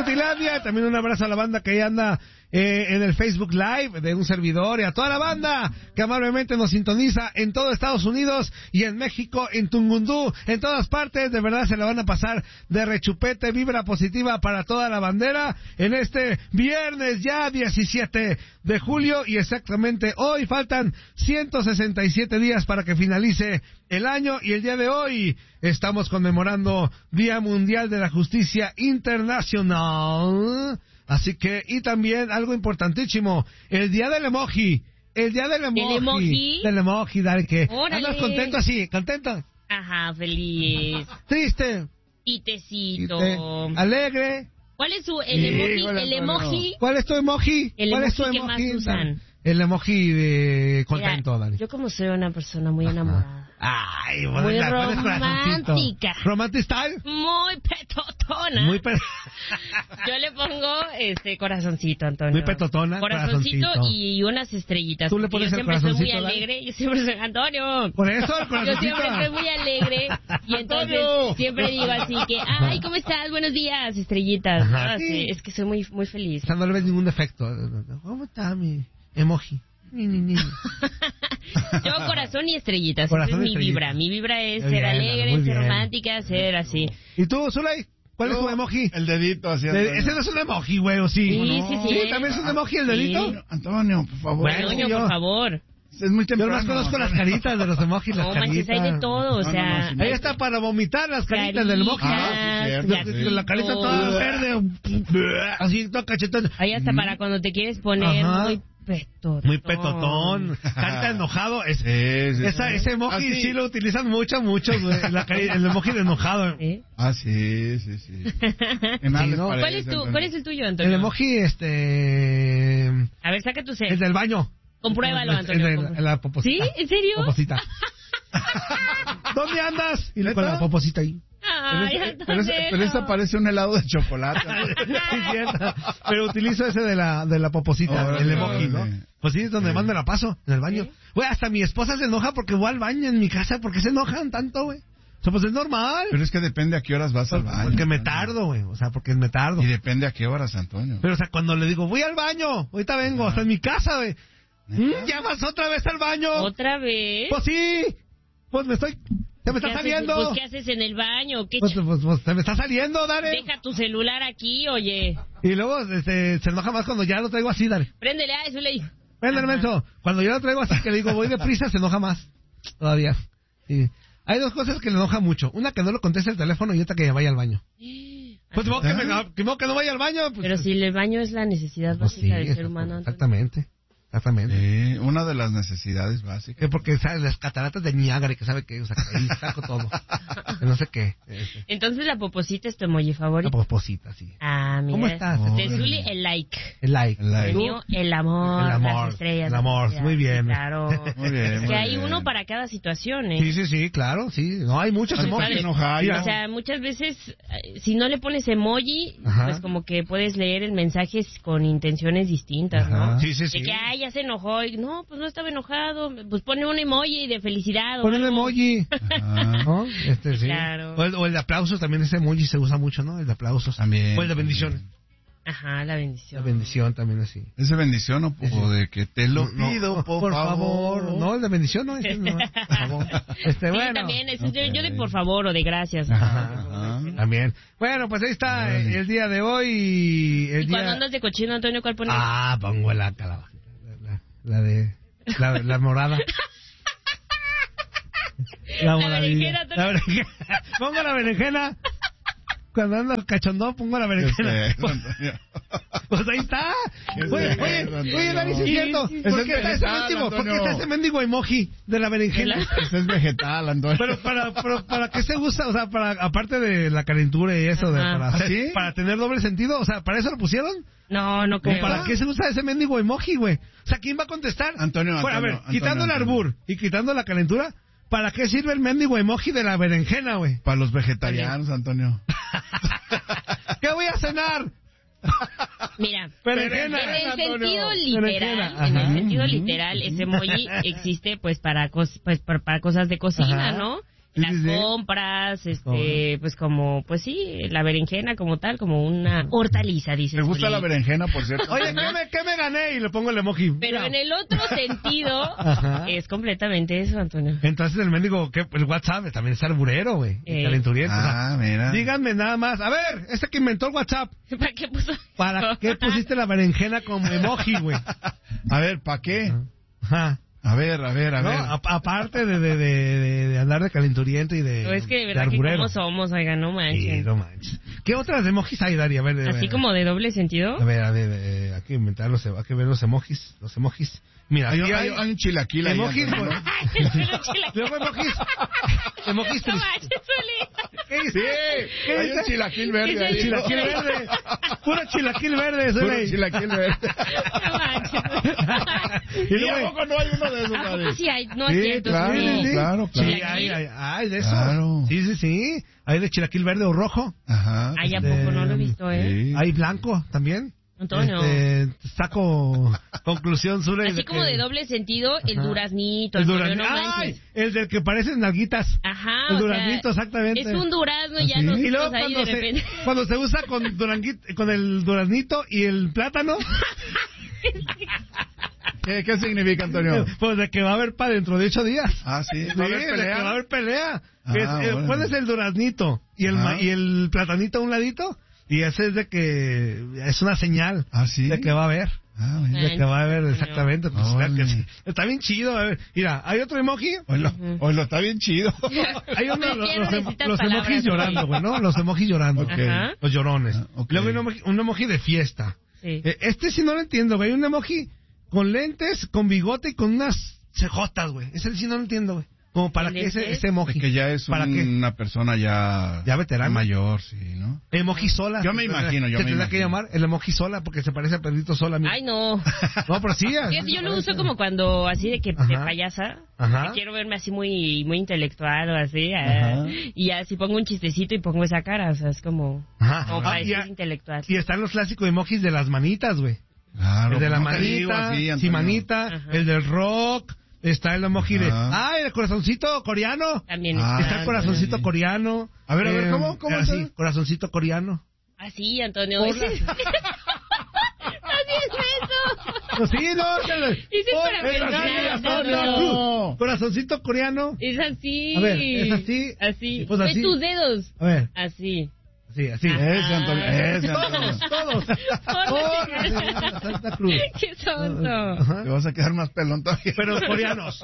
Frutilandia. También un abrazo a la banda que ya anda en el Facebook Live de un servidor y a toda la banda que amablemente nos sintoniza en todo Estados Unidos y en México, en Tungundú, en todas partes. De verdad se la van a pasar de rechupete, vibra positiva para toda la bandera en este viernes ya 17 de julio y exactamente hoy faltan 167 días para que finalice el año y el día de hoy estamos conmemorando Día Mundial de la Justicia Internacional. Así que, y también algo importantísimo, el día del emoji. El día del emoji. ¿El emoji? Del emoji, dale que. ¡Órale! ¿Andas contento así? ¿Contento? Ajá, feliz. Triste. Titecito. Alegre. ¿Cuál es el emoji? El emoji. ¿Cuál es tu emoji? El ¿Cuál emoji es tu que más usan. El emoji de contento, Mira, Dani. yo como soy una persona muy enamorada. Ay, Muy romántica. ¿Romantic style? Muy petotona. Muy Yo le pongo corazoncito, Antonio. Muy petotona. Corazoncito y unas estrellitas. ¿Tú le pones yo el siempre soy muy corazoncito, alegre. Yo siempre soy Antonio. Por eso el corazoncito. Yo siempre soy muy alegre. Y entonces Antonio. siempre digo así que, ay, ¿cómo estás? Buenos días, estrellitas. Ajá, Ah, sí. sí, es que soy muy, muy feliz. O sea, no le ves ningún defecto. ¿Cómo está mi emoji? Ni. Yo corazón y estrellitas, Corazón esa y es mi estrellitas. vibra. Mi vibra es Muy ser bien, alegre, muy ser bien. romántica, ser así. ¿Y tú, Zulay? ¿Cuál es tu emoji? El dedito así. Ese no es un emoji, güey, ¿o sí? Sí, ¿No? sí. Sí, también es un emoji el dedito. Sí. Antonio, por favor. Bueno, Antonio, yo- por favor. Es muy Yo temprano. más conozco las caritas de los emojis, las No caritas. manches, hay de todo, o No, sea... no, Ahí está para vomitar las caritas del emoji, Ah, sí, cierto, caritas, sí. ¿no? La carita toda verde, así, toda cachetona. Ahí hasta para cuando te quieres poner Ajá. muy petotón. Muy petotón, carita enojado. Ese emoji Ah, sí. sí lo utilizan mucho, güey. El emoji de enojado. ¿Sí? Ah, sí. Que nada Sí, les ¿no? parece, ¿Cuál es el tuyo, El Antonio? emoji, A ver, saca tu el cel. del baño. Compruébalo, El Antonio. de la poposita. ¿Sí? ¿En serio? Poposita. ¿Dónde andas? Y le con la poposita ahí. Ay, Pero eso parece un helado de chocolate. Sí, cierto. Pero utilizo ese de la poposita, Órale, el emoji, ¿no? órale. Pues sí, es donde más me la paso, en el baño. ¿Sí? Güey, hasta mi esposa se enoja porque voy al baño en mi casa. ¿Por qué se enojan tanto, güey? O sea, pues es normal. Pero es que depende a qué horas vas al baño. Porque me Antonio. tardo, güey. O sea, porque me tardo. Y depende a qué horas, Antonio. Pero, o sea, cuando le digo, voy al baño, ahorita vengo, hasta en mi casa, güey. ¿Ya vas otra vez al baño? ¿Otra vez? Pues sí. Pues se me está ¿Qué haces? saliendo. Pues, ¿qué haces en el baño? ¿Qué Pues se me está saliendo, dale. Deja tu celular aquí, oye. Y luego se enoja más cuando ya lo traigo así, dale. Préndele a eso, le digo. Ven, menso. Cuando yo lo traigo así que le digo, voy deprisa, se enoja más. Todavía. Sí. Hay dos cosas que le enoja mucho. Una, que no lo conteste el teléfono y otra, que vaya al baño. Pues de modo que no vaya al baño. Pues, Pero si el baño es la necesidad pues básica sí, del ser humano, Antonio. Exactamente. Una de las necesidades básicas. Que porque sabes las cataratas de Niágara, que sabe que, o sea, que ahí saco todo. Que no sé qué. Entonces la poposita es tu emoji La favorito. poposita, sí. Ah, mira. ¿Cómo estás? De Zuli, el like. El like. El like. El ¿Tú? mío, el amor, El amor, las estrellas. el amor, las muy bien. Claro. Muy bien, Es muy que hay bien. uno para cada situación, ¿eh? Sí, claro, sí. No, hay muchos Así emojis. para enojar, Mira, O sea, muchas veces, si no le pones emoji, Ajá. pues como que puedes leer el mensaje con intenciones distintas, ¿no? Ajá. Sí, sí, sí. De que, ya se enojó. Y, no, pues no estaba enojado. Pues pone un emoji de felicidad. o Pon un algo. emoji. Ajá. ¿No? Sí. Claro. O el de aplausos, también ese emoji se usa mucho, ¿no? El de aplausos. También. O el de bendiciones. Ajá, la bendición. La bendición también así. ¿Ese bendición o de que te lo No, pido, por favor. No, el de bendición no. Ese no. Por favor. Sí, Bueno. también, yo de por favor o de gracias. Ajá. También. Bueno, pues ahí está el día de hoy. Y cuando andas de cochino, Antonio, ¿cuál pones? Pongo la calabaza. La morada. La berenjena, Antonio. La berenjena. Pongo la berenjena. Cuando ando cachondón, pongo la berenjena. Pues ahí está. Oye, Dani, sí es cierto. ¿Por qué está ese último? ¿Por qué está ese mendigo emoji de la berenjena? Ese es vegetal, Antonio. Pero para qué se usa, o sea, aparte de la calentura y eso, ¿Sí? para tener doble sentido, o sea, ¿para eso lo pusieron? No ¿O creo. para qué se usa ese mendigo emoji, güey? O sea, ¿quién va a contestar? Antonio, Bueno, a ver, Antonio, quitando el Antonio. albur y quitando la calentura, ¿para qué sirve el mendigo emoji de la berenjena, güey? Para los vegetarianos, Antonio. ¿Qué voy a cenar? Mira, Berenjena. en el Antonio. sentido Berenjena. literal, en el Ajá. sentido literal, ese emoji existe pues para cosas de cocina, Ajá. ¿no? las compras, pues como, pues sí, la berenjena como tal, como una hortaliza, dices. ¿Te gusta la berenjena, por cierto? Oye, ¿qué me gané? Y le pongo el emoji. Pero en el otro sentido, es completamente eso, Antonio. Entonces el mendigo, el WhatsApp también es arburero, güey. Calenturiento. Mira. Díganme nada más. A ver, que inventó el WhatsApp. ¿Para qué puso? ¿Para qué pusiste la berenjena como emoji, güey? A ver, ¿para qué? Ajá. A ver. No, aparte de andar de calenturiento y de. No, es que de verdad que cómo somos, oiga, no manches. Sí, no manches. ¿Qué otras emojis hay, Dari? A ver, así como de doble sentido. A ver, hay que inventar hay que ver los emojis. Mira, hay un chilaquil ahí. Emojis, güey. Luego emojis no manches, ¿Qué dice? Sí, hay un chilaquil verde ahí. Chilaquil verde. Puro chilaquil verde, Puro chilaquil verde. No manches. ¿Y a poco no hay uno de esos, Dari? Sí, hay, no es cierto. Claro. Sí, hay de eso. Claro. Sí. Hay de chilaquil verde o rojo. Ajá. Ay, ¿a poco no lo he visto, Sí. Hay blanco también. Antonio. Saco conclusión, Zule. Así como de doble sentido, el duraznito. El duraznito. ¡Ay! El del que parecen nalguitas. Ajá. El duraznito, exactamente. Es un durazno y ya no. Y luego cuando se usa con el duraznito y el plátano. ¿Qué significa, Antonio? Pues de que va a haber para dentro de 8 días. Ah, sí. ¿Va a haber pelea? De que va a haber pelea. Bueno. Pones el duraznito y el platanito a un ladito. Y ese es de que es una señal de que va a haber. De que va a haber, exactamente. Pues, claro que sí. Está bien chido. A ver, mira, hay otro emoji. Oilo, está bien chido. Hay los emojis llorando, güey, ¿no? Los emojis llorando. Okay. Los llorones. Okay. Luego un emoji de fiesta. Sí. Sí no lo entiendo, güey. Un emoji con lentes, con bigote y con unas cejotas, güey. Ese sí no lo entiendo, güey. Como para que ese emoji. De que ya es una persona ya veterana. Mayor, sí, ¿no? Emoji sola. Yo me imagino. Se tendrá que llamar el emoji sola porque se parece a Pedrito Sola. Ay, no. No, pero sí. Yo lo uso como cuando así de payasa. Ajá. Quiero verme así muy intelectual o así. Y así pongo un chistecito y pongo esa cara. O sea, es como para decir intelectual. Y están los clásicos emojis de las manitas, güey. Claro. El de la manita, sí, manita. El del rock. Está el emoji de... el corazoncito coreano. También está el corazoncito coreano. A ver, ¿cómo es así, corazoncito coreano. Así, Antonio. Así es eso. Sí, no. Es para corazoncito coreano. Es así. A ver, es así. Así. Pues así. Ve tus dedos. A ver. Así. Sí, así. Ese Antonio. Todos. Santa Cruz. Qué tonto. Te vas a quedar más pelón todavía. Pero coreanos.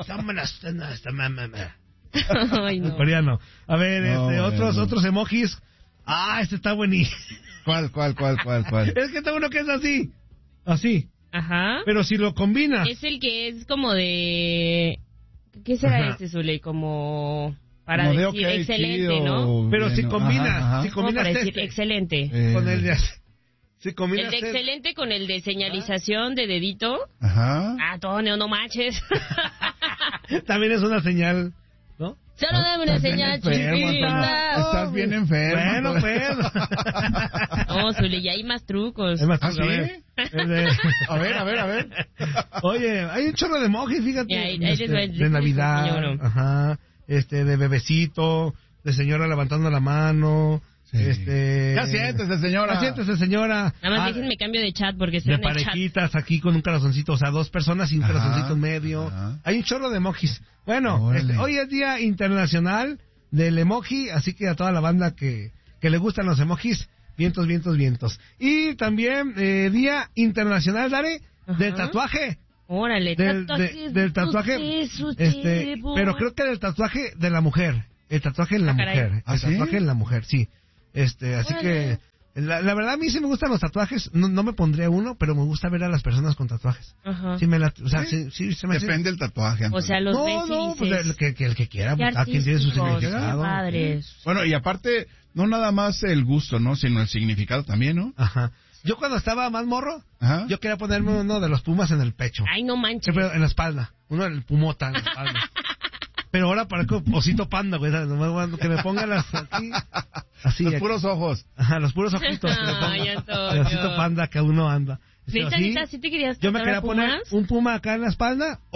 Ay, no. Coreano. A ver, otros emojis. Este está buenísimo. ¿Cuál? Es que está uno que es así. Así. Ajá. Pero si lo combinas. Es el que es como de... ¿Qué será Zule? Como... Para como decir okay, excelente, chido, ¿no? Pero bien, si combinas para decir excelente. Con el de... Si combinas el de excelente con el de señalización de dedito. Ajá. Antonio, no manches. También es una señal, ¿no? Solo dame una señal, chiquita. Estás bien enfermo. Bueno, pues. No, Zule, ya hay más trucos. Hay más trucos. ¿Sí? A ver. Oye, hay un chorro de emojis, fíjate. De Navidad. Ajá. De bebecito, de señora levantando la mano, sí. Ya siéntese, señora. Nada más déjenme cambio de chat porque estoy de en el parejitas chat. Aquí con un corazoncito, o sea, 2 personas y un corazoncito en medio. Hay un chorro de emojis. Bueno, hoy es Día Internacional del Emoji, así que a toda la banda que le gustan los emojis, vientos. Y también Día Internacional, Dare, del tatuaje. Órale, del tatuaje, pero creo que del tatuaje de la mujer, el tatuaje en la mujer, tatuaje en la mujer, sí, así que la verdad a mí sí me gustan los tatuajes, no me pondría uno, pero me gusta ver a las personas con tatuajes. Sí se me depende del tatuaje. O sea, los ves y dices, pues el que quiera, a quien tiene su significado. Padres. Bueno, y aparte no nada más el gusto, ¿no? Sino el significado también, ¿no? Ajá. Yo cuando estaba más morro, yo quería ponerme uno de los pumas en el pecho. Ay, no manches. Siempre en la espalda. Uno del pumota en la espalda. Pero ahora parezco osito panda, güey. Que me pongan aquí. Así. Los puros ojos. Ajá, los puros ojitos. Ay, Antonio. El osito panda que uno anda. ¿Sí te querías yo me quería poner un puma acá en la espalda o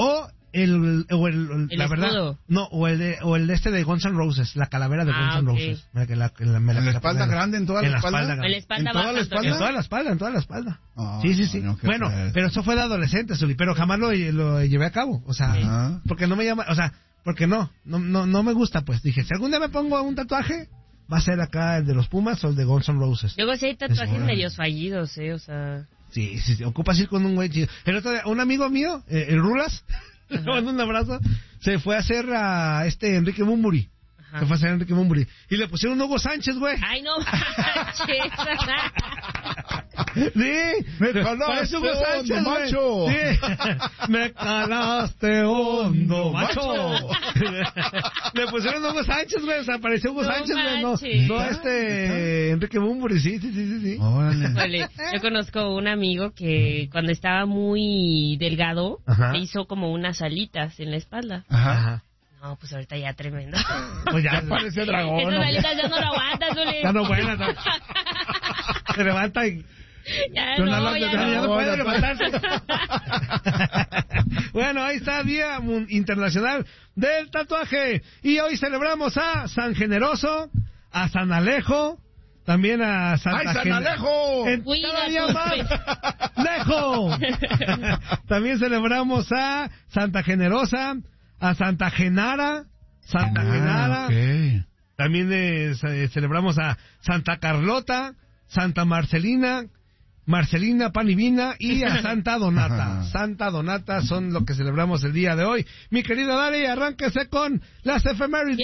la verdad, no, o el de este de Guns N' Roses, la calavera de Guns N' Roses. ¿En la espalda grande, en toda la espalda? ¿En toda la espalda? En toda la espalda. Sí. Bueno, pero eso fue de adolescente, Zuli, pero jamás lo llevé a cabo, o sea, porque no me llama, o sea, porque no me gusta, pues. Dije, si algún día me pongo un tatuaje, va a ser acá el de los Pumas o el de Guns N' Roses. Luego sí hay tatuajes medios fallidos, o sea... Sí, ocupas ir con un güey chido. El otro día, un amigo mío, el Rulas, le mando un abrazo, se fue a hacer a Enrique Bunbury. Se fue a hacer a Enrique Bunbury. Y le pusieron Hugo Sánchez, güey. Ay, no manches. Sí, me calaste Hugo Sánchez, macho. Sí. Me calaste hondo, macho. Le pusieron Hugo Sánchez, güey. O sea, apareció Hugo Sánchez, güey. No, Enrique Bunbury, sí. Vale. Yo conozco un amigo que cuando estaba muy delgado, se hizo como unas alitas en la espalda. Ajá. No, pues ahorita ya tremendo. Pues ya parece dragón. Esas alitas ya no lo aguantas, Zuli. Ya no buenas. Se levanta y... Ya no puede levantarse. Bueno, ahí está Día Internacional del Tatuaje. Y hoy celebramos a San Generoso, a San Alejo, también a Santa ¡Ay, San Alejo! Cada día más ¡Lejo! También celebramos a Santa Generosa, a Santa Genara. Okay. También celebramos a Santa Carlota, Santa Marcelina Pan y Vina y a Santa Donata. Santa Donata son lo que celebramos el día de hoy. Mi querida Dari, arránquese con las efemérides.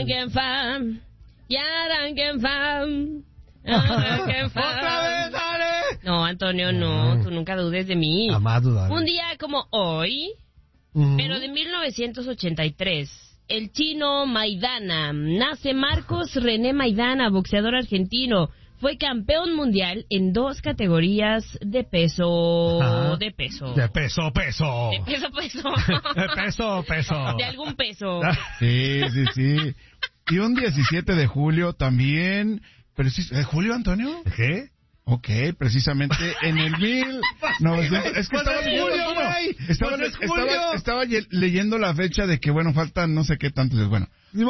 ¡Otra vez, dale! No, Antonio, no. Tú nunca dudes de mí. Jamás dudaré. Un día como hoy, pero de 1983, el chino Maidana. Nace Marcos René Maidana, boxeador argentino. Fue campeón mundial en 2 categorías de peso. Ajá. De peso. De peso. De peso. De algún peso. Sí. Y un 17 de julio también... ¿Julio, Antonio? ¿Qué? Ok, precisamente en el 1900... Es que estaba leyendo la fecha de que, bueno, faltan no sé qué tantos. Bueno,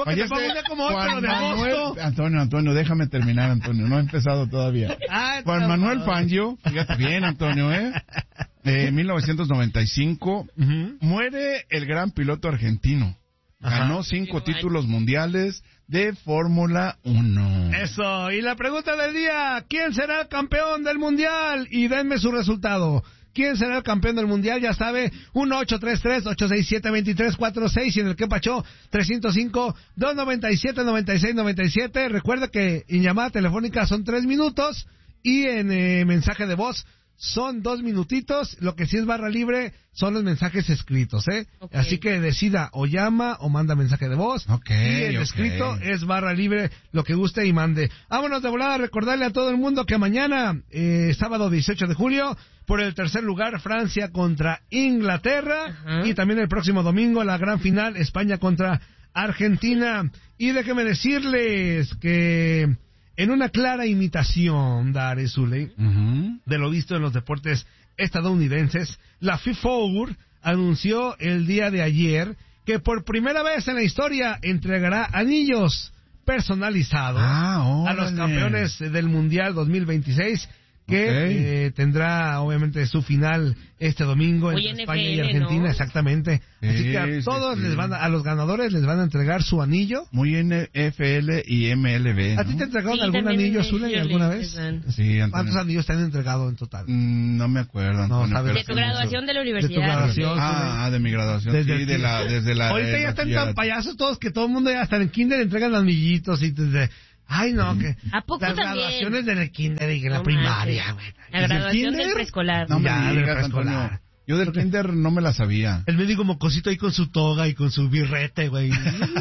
Antonio, déjame terminar, Antonio. No he empezado todavía. Juan Manuel Fangio, fíjate bien, Antonio, 1995, muere el gran piloto argentino. Ganó 5 títulos mundiales de Fórmula 1. Eso, y la pregunta del día, ¿quién será el campeón del mundial? Y denme su resultado. ¿Quién será el campeón del mundial? Ya sabe, 1-833-867-2346 y en el que pachó 305-297-9697. Recuerda que en llamada telefónica son 3 minutos y en mensaje de voz son 2 minutitos. Lo que sí es barra libre son los mensajes escritos, Okay. Así que decida, o llama o manda mensaje de voz. Y el escrito es barra libre, lo que guste y mande. Vámonos de volada a recordarle a todo el mundo que mañana, sábado 18 de julio, por el tercer lugar, Francia contra Inglaterra. Y también el próximo domingo, la gran final, España contra Argentina. Y déjenme decirles que... en una clara imitación, Dare Zuley, de lo visto en los deportes estadounidenses, la FIFA anunció el día de ayer que por primera vez en la historia entregará anillos personalizados a los campeones del Mundial 2026, que tendrá obviamente su final este domingo entre España y Argentina, ¿no? Exactamente. Así que a todos a los ganadores les van a entregar su anillo. Muy NFL y MLB, ¿no? ¿A ti te entregaron algún anillo, Zuley, alguna vez? Sí, Antonio. ¿Cuántos anillos te han entregado en total? No me acuerdo, Antonio. De tu graduación de la universidad. De tu graduación. De mi graduación, desde la ahorita ya están tan payasos todos que todo el mundo ya hasta en el kinder entregan anillitos y ay, no, que ¿a poco las también? Graduaciones del kinder y la primaria, güey. La graduación del preescolar. No me digas, Antonio. Yo del kinder no me la sabía. El médico mocosito ahí con su toga y con su birrete, güey.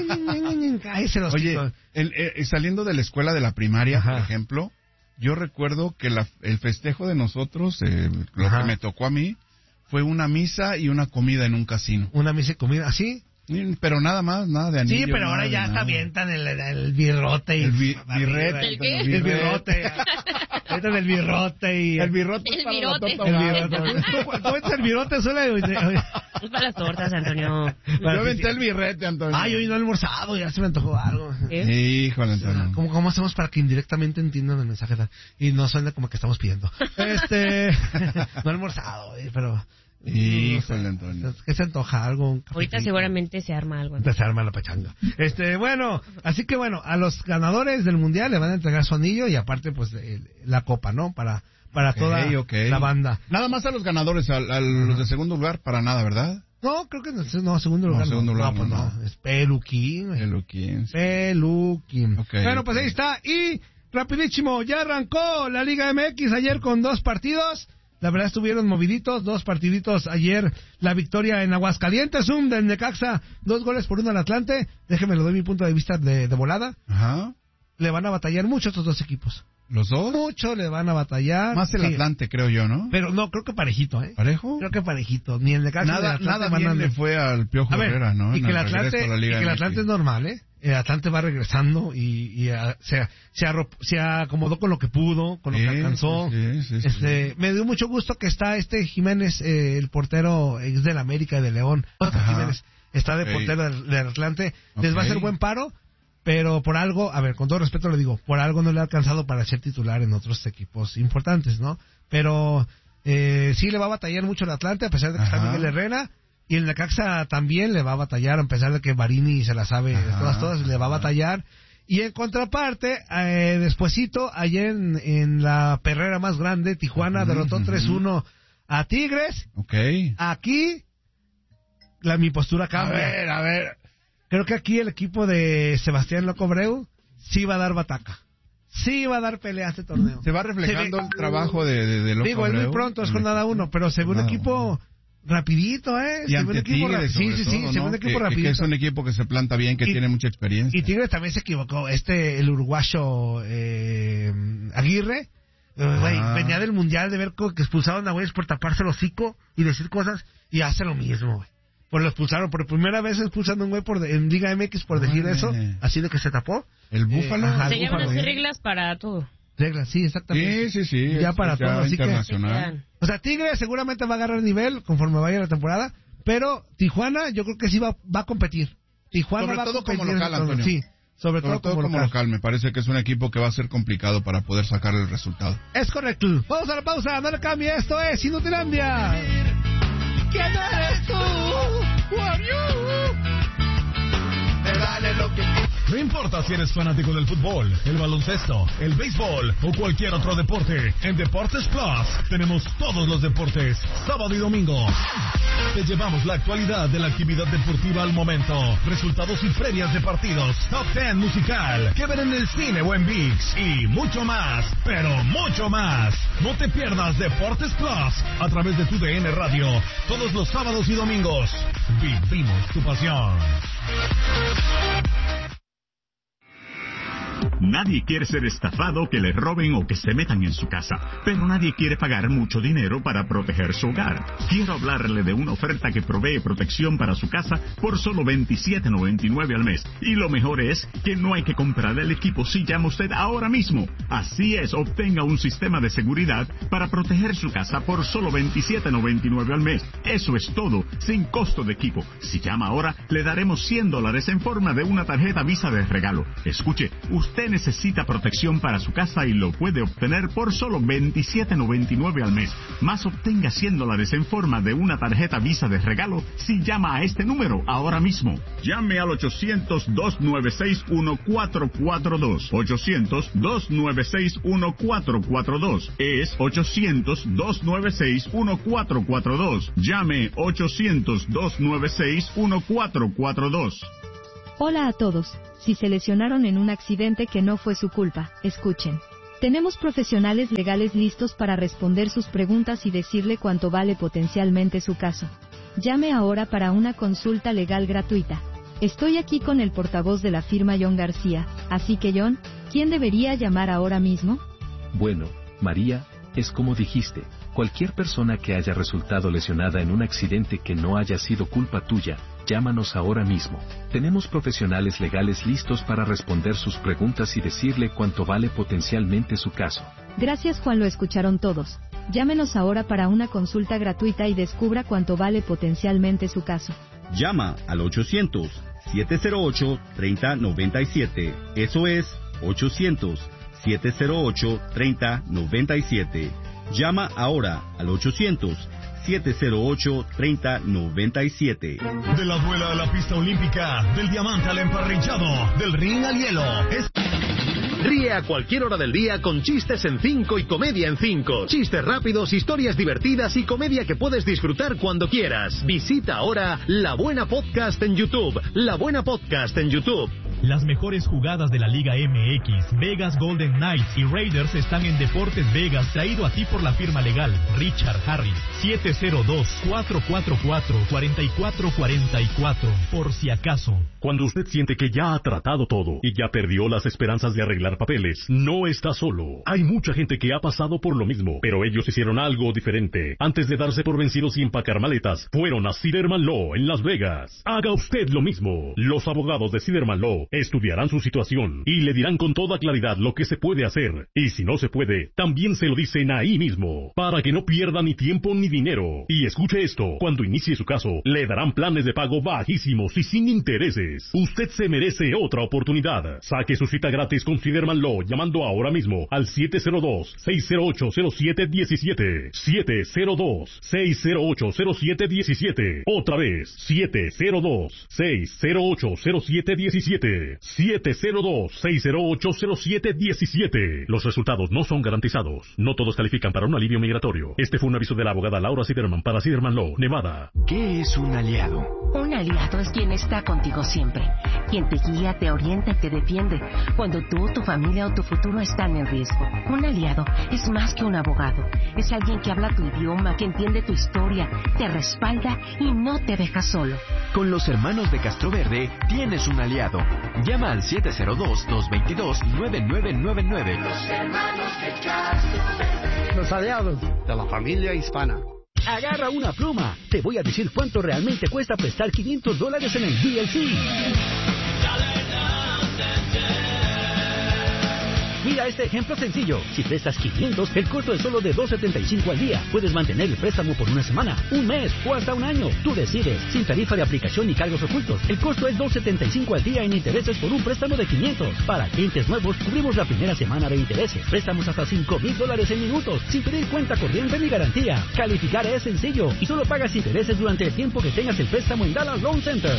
Oye, saliendo de la escuela de la primaria, por ejemplo, yo recuerdo que el festejo de nosotros, lo que me tocó a mí, fue una misa y una comida en un casino. ¿Una misa y comida? ¿Así? Pero nada más, nada de anillo. Sí, pero ahora ya hasta avientan el birrote y... El birrete. ¿El qué? El birrote. Avientan el birrote y... El birrote. El es para virote. la torta ahogada. ¿Cómo es el birrote? Suele... Es para las tortas, Antonio. Yo aventé el birrete, Antonio. Ay, hoy no he almorzado, ya se me antojó algo. Híjole, Antonio. ¿Cómo hacemos para que indirectamente entiendan el mensaje y no suene como que estamos pidiendo? No he almorzado, pero... Híjole, Antonio. ¿Qué se antoja? ¿Algo? Un Ahorita cafecito. seguramente se arma algo. Se arma la pachanga. Bueno, así que bueno, a los ganadores del mundial le van a entregar su anillo y aparte pues la copa, ¿no? Para toda la banda. Nada más a los ganadores, a los de segundo lugar, para nada, ¿verdad? No, creo que no, segundo lugar. Segundo lugar, pues no. Es Peluquín. Peluquín. Okay, bueno, pues ahí está. Y rapidísimo, ya arrancó la Liga MX ayer con 2 partidos. La verdad estuvieron moviditos, 2 partiditos ayer. La victoria en Aguascalientes, del Necaxa, 2-1 al Atlante. Déjeme le doy mi punto de vista de volada. Ajá. Le van a batallar mucho estos 2 equipos. ¿Los dos? Mucho le van a batallar. Más el Atlante, creo yo, ¿no? Pero no, creo que parejito, ¿eh? ¿Parejo? Creo que parejito. Ni el Necaxa ni el Atlante nada van bien le fue al Piojo Herrera, ¿no? Y que el Atlante es normal, ¿eh? El Atlante va regresando y se acomodó con lo que pudo, con lo que alcanzó. Sí. Me dio mucho gusto que está Jiménez, el portero ex del América y de León. Jiménez está de portero del Atlante. Les va a hacer buen paro, pero por algo, a ver, con todo respeto le digo, por algo no le ha alcanzado para ser titular en otros equipos importantes, ¿no? Pero sí le va a batallar mucho el Atlante, a pesar de que está Miguel Herrera. Y el Necaxa también le va a batallar, a pesar de que Barini se la sabe de todas, le va a batallar. Y en contraparte, despuesito, ayer en la perrera más grande, Tijuana derrotó 3-1 a Tigres. Aquí, mi postura cambia. A ver. Creo que aquí el equipo de Sebastián Locobreu sí va a dar bataca. Sí va a dar pelea este torneo. Se va reflejando el trabajo de Locobreu. Digo, es muy pronto, es jornada 1, pero se ve un equipo... rapidito, y ante Tigres, sí, se ve un equipo rapidito. Que es un equipo que se planta bien, que tiene mucha experiencia. Y Tigres también se equivocó. El uruguayo Aguirre, venía del mundial de ver que expulsaron a güeyes por taparse el hocico y decir cosas, y hace lo mismo, güey. Pues lo expulsaron, por primera vez expulsando a un güey en Liga MX por decir eso, así de que se tapó. El Búfalo. Se llaman así reglas para todo. Reglas, sí, exactamente. Sí. Ya para todo, así internacional. O sea, Tigres seguramente va a agarrar nivel conforme vaya la temporada, pero Tijuana yo creo que sí va a competir. Tijuana sobre va todo a competir como local, Antonio. Sí, sobre todo como local. Me parece que es un equipo que va a ser complicado para poder sacar el resultado. Es correcto. Vamos a la pausa, no le cambie. Esto es Inutilandia. ¿Quién eres tú? Who are you? Dale lo que... No importa si eres fanático del fútbol, el baloncesto, el béisbol o cualquier otro deporte, en Deportes Plus tenemos todos los deportes, sábado y domingo. Te llevamos la actualidad de la actividad deportiva al momento, resultados y previas de partidos, top 10 musical, que ver en el cine o en ViX y mucho más, pero mucho más. No te pierdas Deportes Plus a través de tu DN Radio, todos los sábados y domingos. Vivimos tu pasión. Nadie quiere ser estafado, que le roben o que se metan en su casa, pero nadie quiere pagar mucho dinero para proteger su hogar. Quiero hablarle de una oferta que provee protección para su casa por solo $27.99 al mes. Y lo mejor es que no hay que comprar el equipo si llama usted ahora mismo. Así es, obtenga un sistema de seguridad para proteger su casa por solo $27.99 al mes. Eso es todo, sin costo de equipo. Si llama ahora, le daremos $100 en forma de una tarjeta Visa de regalo. Escuche, usted necesita protección para su casa y lo puede obtener por solo $27.99 al mes. Más obtenga $100 en forma de una tarjeta Visa de regalo si llama a este número ahora mismo. Llame al 800-296-1442. 800-296-1442. Es 800-296-1442. Llame 800-296-1442. Hola a todos. Si se lesionaron en un accidente que no fue su culpa, escuchen. Tenemos profesionales legales listos para responder sus preguntas y decirle cuánto vale potencialmente su caso. Llame ahora para una consulta legal gratuita. Estoy aquí con el portavoz de la firma John García, así que John, ¿quién debería llamar ahora mismo? Bueno, María, es como dijiste, Cualquier persona que haya resultado lesionada en un accidente que no haya sido culpa tuya, llámanos ahora mismo. Tenemos profesionales legales listos para responder sus preguntas y decirle cuánto vale potencialmente su caso. Gracias, Juan, lo escucharon todos. Llámenos ahora para una consulta gratuita y descubra cuánto vale potencialmente su caso. Llama al 800-708-3097. Eso es 800-708-3097. Llama ahora al 800-708-3097. De la duela a la pista olímpica, del diamante al emparrillado, del ring al hielo. Ríe a cualquier hora del día con Chistes en 5 y Comedia en 5. Chistes rápidos, historias divertidas y comedia que puedes disfrutar cuando quieras. Visita ahora La Buena Podcast en YouTube. La Buena Podcast en YouTube. Las mejores jugadas de la Liga MX, Vegas Golden Knights y Raiders están en Deportes Vegas, traído a ti por la firma legal Richard Harris. 702-444-4444, por si acaso. Cuando usted siente que ya ha tratado todo y ya perdió las esperanzas de arreglar papeles, no está solo. Hay mucha gente que ha pasado por lo mismo, pero ellos hicieron algo diferente. Antes de darse por vencidos y empacar maletas, fueron a Siderman Law en Las Vegas. Haga usted lo mismo. Los abogados de Siderman Law estudiarán su situación y le dirán con toda claridad lo que se puede hacer. Y si no se puede, también se lo dicen ahí mismo, para que no pierda ni tiempo ni dinero. Y escuche esto, cuando inicie su caso, le darán planes de pago bajísimos y sin intereses. Usted se merece otra oportunidad. Saque su cita gratis con Siderman Law llamando ahora mismo al 702-608-0717. 702-608-0717. Otra vez, 702-608-0717. 702-608-0717. Los resultados no son garantizados. No todos califican para un alivio migratorio. Este fue un aviso de la abogada Laura Siderman para Siderman Law, Nevada. ¿Qué es un aliado? Un aliado es quien está contigo siempre, quien te guía, te orienta y te defiende cuando tú, tu familia o tu futuro están en riesgo. Un aliado es más que un abogado. Es alguien que habla tu idioma, que entiende tu historia, te respalda y no te deja solo. Con los hermanos de Castroverde tienes un aliado. Llama al 702-222-9999. Los hermanos de Castroverde. Los aliados de la familia hispana. Agarra una pluma. Te voy a decir cuánto realmente cuesta prestar $500 en el DLC. Mira este ejemplo sencillo. Si prestas 500, el costo es solo de $2.75 al día. Puedes mantener el préstamo por una semana, un mes o hasta un año. Tú decides. Sin tarifa de aplicación ni cargos ocultos. El costo es $2.75 al día en intereses por un préstamo de 500. Para clientes nuevos, cubrimos la primera semana de intereses. Préstamos hasta $5,000 en minutos, sin pedir cuenta corriente ni garantía. Calificar es sencillo y solo pagas intereses durante el tiempo que tengas el préstamo en Dallas Loan Center.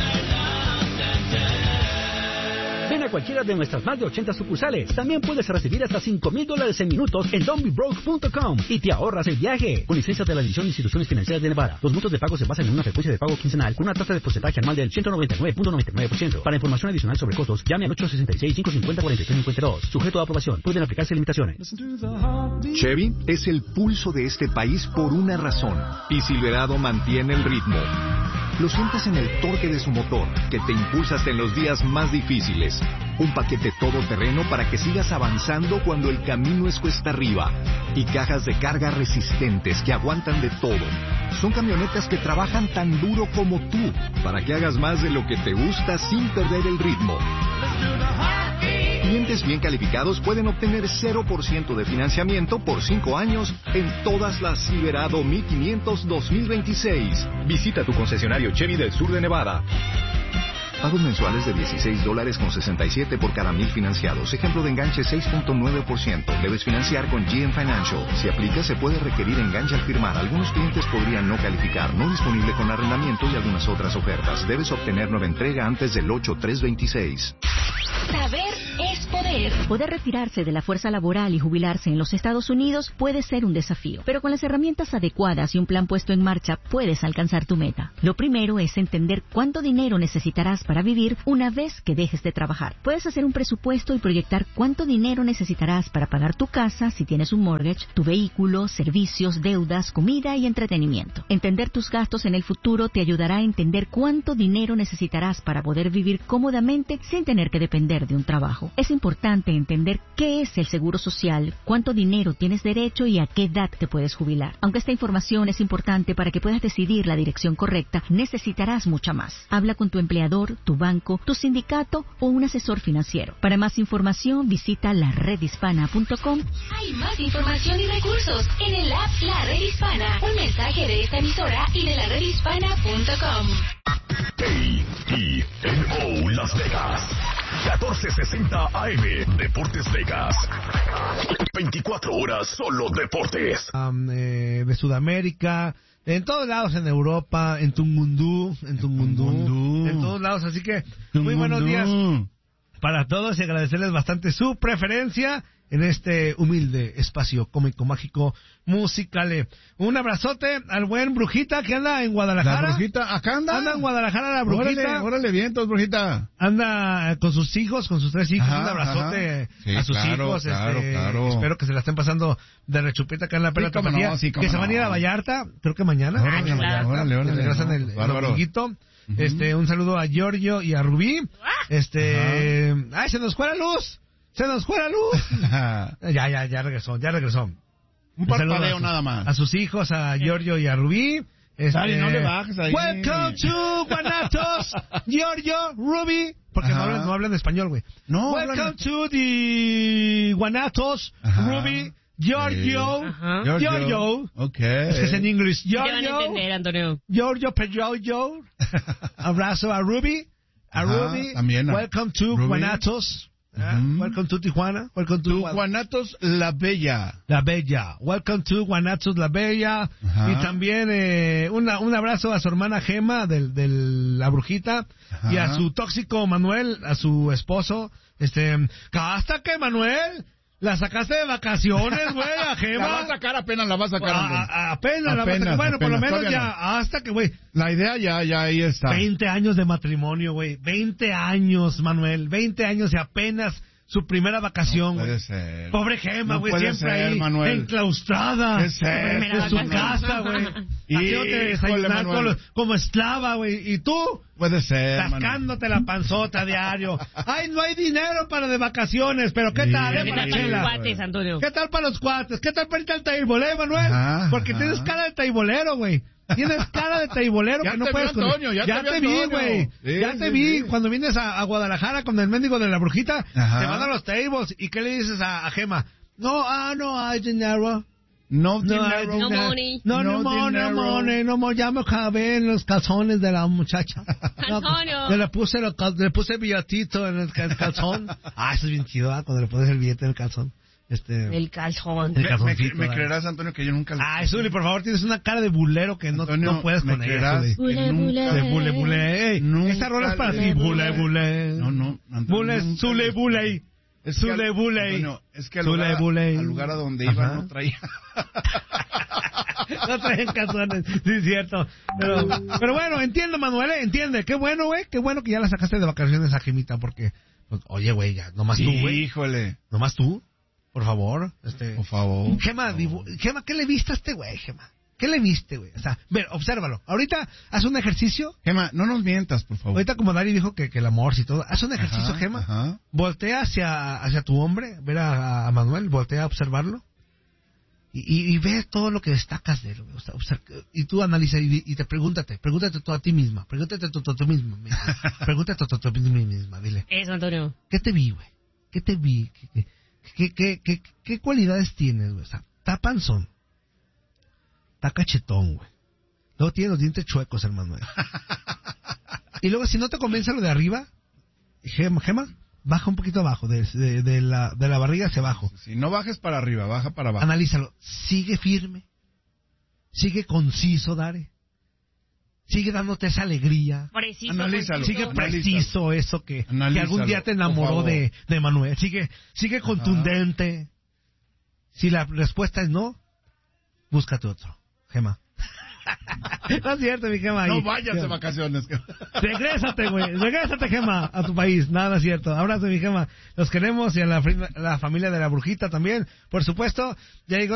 Ven a cualquiera de nuestras más de 80 sucursales. También puedes recibir hasta $5,000 en minutos en don'tbebroke.com y te ahorras el viaje. Con licencia de la División de Instituciones Financieras de Nevada. Los montos de pago se basan en una frecuencia de pago quincenal con una tasa de porcentaje anual del 199.99%. Para información adicional sobre costos, llame al 866-550-4352. Sujeto a aprobación. Pueden aplicarse limitaciones. Chevy es el pulso de este país por una razón. Y Silverado mantiene el ritmo. Lo sientes en el torque de su motor, que te impulsa hasta en los días más difíciles. Un paquete todoterreno para que sigas avanzando cuando el camino es cuesta arriba. Y cajas de carga resistentes que aguantan de todo. Son camionetas que trabajan tan duro como tú, para que hagas más de lo que te gusta sin perder el ritmo. Clientes bien calificados pueden obtener 0% de financiamiento por 5 años en todas las Silverado 1500 2026. Visita tu concesionario Chevy del sur de Nevada. Pagos mensuales de $16.67 por cada 1,000 financiados. Ejemplo de enganche 6.9%. Debes financiar con GM Financial. Si aplica, se puede requerir enganche al firmar. Algunos clientes podrían no calificar. No disponible con arrendamiento y algunas otras ofertas. Debes obtener nueva entrega antes del 8/3/26. Saber es poder. Poder retirarse de la fuerza laboral y jubilarse en los Estados Unidos puede ser un desafío, pero con las herramientas adecuadas y un plan puesto en marcha puedes alcanzar tu meta. Lo primero es entender cuánto dinero necesitarás para vivir una vez que dejes de trabajar. Puedes hacer un presupuesto y proyectar cuánto dinero necesitarás para pagar tu casa si tienes un mortgage, tu vehículo, servicios, deudas, comida y entretenimiento. Entender tus gastos en el futuro te ayudará a entender cuánto dinero necesitarás para poder vivir cómodamente sin tener que depender de un trabajo. Es importante importante entender qué es el Seguro Social, cuánto dinero tienes derecho y a qué edad te puedes jubilar. Aunque esta información es importante para que puedas decidir la dirección correcta, necesitarás mucha más. Habla con tu empleador, tu banco, tu sindicato o un asesor financiero. Para más información, visita laredhispana.com. Hay más información y recursos en el app La Red Hispana. Un mensaje de esta emisora y de laredhispana.com. KENO Las Vegas, 1460 AM, Deportes Vegas. 24 horas solo deportes. De Sudamérica, en todos lados, en Europa, en Tungundú, en todos lados. Así que muy buenos días para todos y agradecerles bastante su preferencia en este humilde espacio cómico, mágico, musical. Un abrazote al buen Brujita que anda en Guadalajara. La Brujita, acá anda. Anda en Guadalajara la Brujita. Órale, vientos, Brujita. Anda con sus hijos, con sus 3 hijos. Un abrazote a sus hijos. Claro. Espero que se la estén pasando de rechupeta acá en la Pela Tapatía. Que se van a ir a Vallarta, creo que mañana. Órale. Regresan el dominguito. Un saludo a Giorgio y a Rubí. ¡Ay, se nos fue la luz! ¡Se nos fue la luz! Ya regresó. Un parpadeo nada más. A sus hijos, a Giorgio y a Rubí. Dale, no le bajes ahí. Welcome to Guanatos, Giorgio, Rubí. Porque no hablan español, güey. No, welcome to the Guanatos, Rubí, Giorgio. Ok. Es que es en inglés. Te van a entender, Antonio. Giorgio. Abrazo a Rubí. También. Welcome to Guanatos. Welcome to Tijuana. Welcome to Guanatos La Bella. Welcome to Guanatos La Bella. Y también un abrazo a su hermana Gema de la Brujita. Y a su tóxico Manuel, a su esposo. Hasta que Manuel la sacaste de vacaciones, güey, a Gema. Apenas la va a sacar. Apenas la va a sacar. Bueno, por lo menos ya, hasta que, güey. La idea ya ahí está. 20 años de matrimonio, güey. 20 años, Manuel. 20 años y apenas su primera vacación, güey. No puede ser. Pobre Gema, güey, no siempre ser, ahí, Manuel. enclaustrada. ¿Qué es en su casa, güey. Haciéndote desayunar como esclava, güey. Y tú, puede ser, sacándote la panzota diario. Ay, no hay dinero para de vacaciones, pero ¿qué tal, ¿Qué tal para los cuates, Antonio? ¿Qué tal para los cuates? ¿Qué tal para irte al taibolero, Manuel? Porque tienes cara de taibolero, güey. Tienes cara de taibolero que no puedes con... Ya te vi, güey. Ya te vi. Cuando vienes a Guadalajara con el mendigo de la Brujita, te van a los tables. ¿Y qué le dices a Gema? No hay dinero. No money. No money. Ya me acabé en los calzones de la muchacha. Antonio. Le puse billetito en el calzón. Eso es bien chido, cuando le pones el billete en el calzón. El calzón. ¿Me creerás, Antonio, que yo nunca... Zuli, por favor, tienes una cara de bulero que no puedes con ella. Bule. Esa rola es para ti. Bule. No. Zule, bule. Zule, bule. Antonio, es que al lugar a donde iba no traía... No traen calzones, sí es cierto. Pero bueno, entiende, Manuel, entiende. Qué bueno, güey, qué bueno que ya la sacaste de vacaciones a Gemita, porque... Pues, oye, güey, ya, nomás tú, güey. Híjole. Nomás tú. Por favor. Por favor. Gema, ¿qué le viste a este güey, Gema? ¿Qué le viste, güey? O sea, ver, obsérvalo. Ahorita, haz un ejercicio. Gema, no nos mientas, por favor. Ahorita como Dari dijo que el amor y todo. Haz un ejercicio, Gema. Voltea hacia tu hombre, ver a Manuel, voltea a observarlo. Y ve todo lo que destacas de él, güey. O sea, y tú analiza y te pregúntate tú a ti misma. Pregúntate tú a ti misma. Pregúntate tú a ti misma, dile. Eso, Antonio. ¿Qué te vi, güey? ¿Qué te vi? ¿Qué cualidades tienes, güey? O sea, está panzón. Está cachetón, güey. Luego tiene los dientes chuecos, el Manuel. Y luego, si no te convence lo de arriba, Gema, baja un poquito abajo, de la barriga hacia abajo. Si no bajes para arriba, baja para abajo. Analízalo. Sigue firme. Sigue conciso, Dare. Sigue dándote esa alegría. Preciso. Analízalo. Sigue preciso eso que algún día te enamoró de Manuel. Sigue contundente. Si la respuesta es no, búscate otro, Gema. No es cierto, mi Gema. No vayas de vacaciones. Regrésate, güey. Regrésate, Gema, a tu país. Nada es cierto. Abrazo, mi Gema. Los queremos y a la familia de la Brujita también. Por supuesto, ya llegó